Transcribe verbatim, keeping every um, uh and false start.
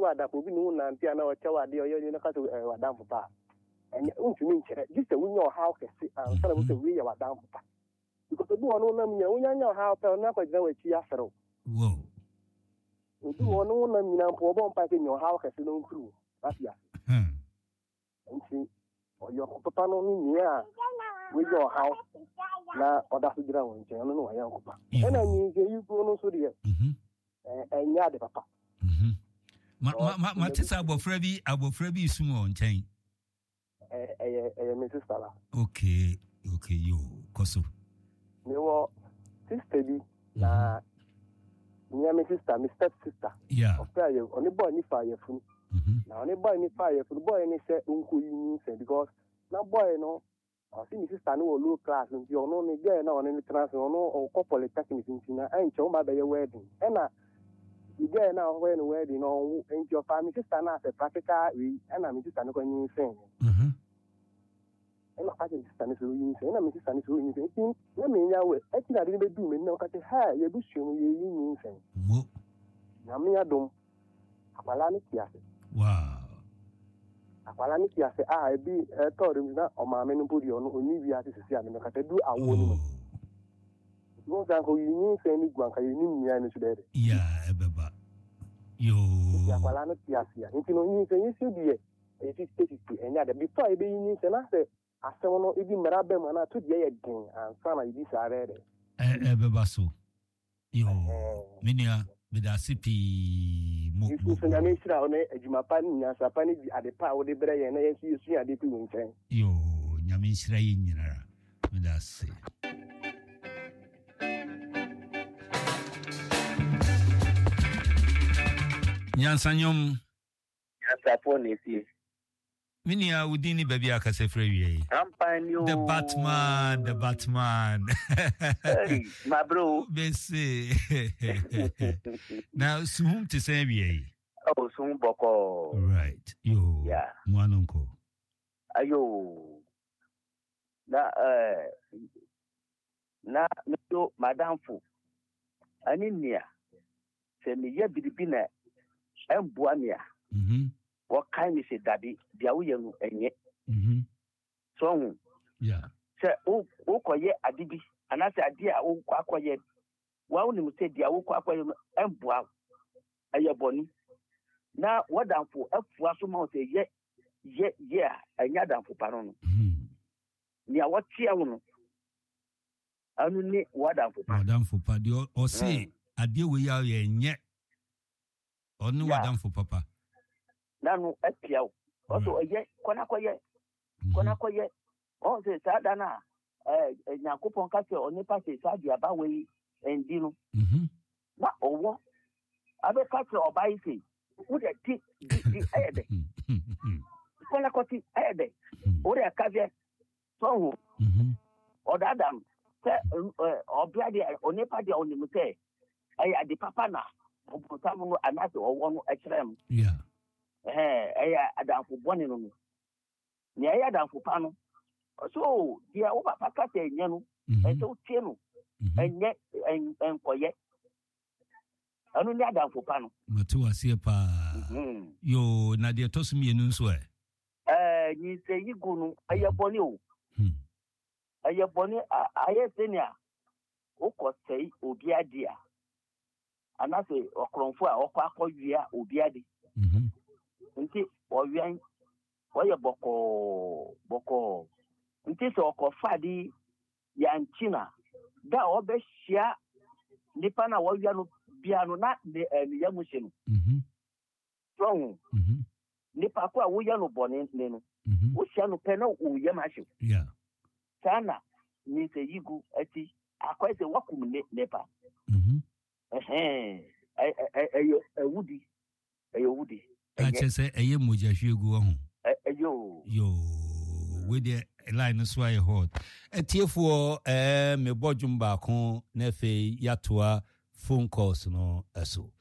wada ko bi no na ntia na o chewa de o ye ni ka so wada mpa and untumi nkyere just a winyo how kesi and sana wo we ya wada mpa because obi wono na mnya wonya nya how pe na kwa gina wachi afero wow obi wono na mnya mpo bo mpa ke nyo how kesi no nkuru afia hmm nti o yo ko papa no ni nia we yo how na oda so gira won chen no no ya nkopa e na nyi je yugo no so de mhm eh nya de papa mhm ma ma ma tisa abofra bi abofra bi sumo on chen eh eh eh my sister la okay okay yo koso me wo sister bi na nya my sister my step sister yeah of prayer oni boy ni fa yefun mhm na oni boy ni fa yefun boy ni se unko yi ni se because na boy no o si my sister no low class nti ono ni girl na oni trans ono o ko polytechnic nti na enche o ma be wedding e na the girl na o when wedding no enche o family sister na se practical we e na my sister no ko yin sen mhm ela ka je sister no so yin sen na my sister no so yin sen tin na me nya we e ti na de be du me na ka te ha ye bu su mu ye yin sen mo na me ya dum akwala ni kiase wow akwala ni kiase ah e bi e to de na o ma me no bodi ono oni bi ase sisi ane me ka te du awo ni mo mo san ko yin sen ni gwan ka yin ni nya ni so de yeah ebeba yo ya akwala ni kiase ya nti no yin sen yesi bi e e ti state enya de before e be yin sen na se asem no e bi mara be mo na to de ye din ansa na ibi sare de eh ebeba so yo minia bedasipi mo mo so na me sira one adwuma pa ni nyansa pa ni bi ade pa wo de bere ye na ye si yesu ade pi wo nchen yo nyame sira yi nyinara bedasi nyansa nyom nyansa po ne si minia udini baby akase frewie ampanyo the batman the batman hey my bro bese now suhum to say wie oh suhum boko right yo yeah mwanonko ayo na eh na no madam fu ani nia se me ye bidibi na emboa nia mhm what kind is it daddy dia wo yenu enye mhm so yeah se o o koye adibi anase ade a o kwakoye wa wo nim se dia wo kwakoye emboa aye boni na wadanfo afua so ma se ye ye ye anya danfo pano no mhm ni a wotia wo no anu ni wadanfo pa wadanfo pa di o se ade we ya ye nye onu wadanfo papa nanu apiao also ye kona koye kona koye o se sada na eh nyakopon ka se oni pa se sadu aba we endi no mhm na owo abe ka se oba ise wo de ti di ede kona koti ede o de ka vie so ho mhm o da dam se obia de oni pa de oni mu se ay ade papa na o tamu no anase owo no ekrem yeah eh eh adanfo bone no no ni eh adanfo pa no so dia wo papa ka te nya no e so tie no enye enkoye anu ni adanfo pa no matu asie pa yo na de tosumi enu nso e eh ni se yigu no aye bone o hmm aye bone aye senia o ko sei obi ade a anase okronfo a okwa akọwia obi ade mhm nti owian oye boko boko nti so okofa di ya nchina da obehia nipa na wawia no bia no na ne ya muhye no mhm so mhm nipa ko a wo ya no bone ne no mhm wo hia no pe na wo ya mahye yeah sana ni se yigu ati akwai se wakum ne nepa mhm eh eh eh ewudi ewudi ache se eye moja hwegu ho eyo yo we the line so I hot etiefo eh me bodwum ba ko na fe yatoa phone calls no eso